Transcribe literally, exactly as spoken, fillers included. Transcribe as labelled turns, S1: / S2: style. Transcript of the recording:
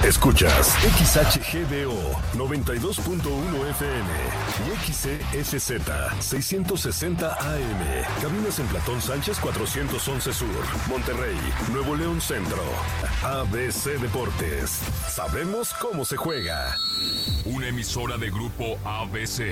S1: Escuchas X H G D O noventa y dos punto uno F M y X C S Z seiscientos sesenta A M. Cabinas en Platón Sánchez cuatrocientos once Sur, Monterrey, Nuevo León Centro. A B C Deportes. Sabemos cómo se juega.
S2: Una emisora de Grupo A B C.